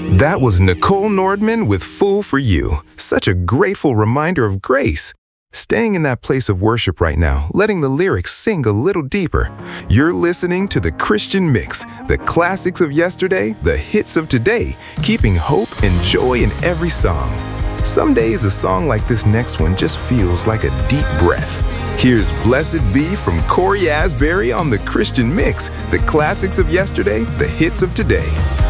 That was Nicole Nordman with Fool for You. Such a grateful reminder of grace. Staying in that place of worship right now, letting the lyrics sink a little deeper. You're listening to The Christian Mix, the classics of yesterday, the hits of today, keeping hope and joy in every song. Some days a song like this next one just feels like a deep breath. Here's Blessed Be from Corey Asbury on The Christian Mix, the classics of yesterday, the hits of today.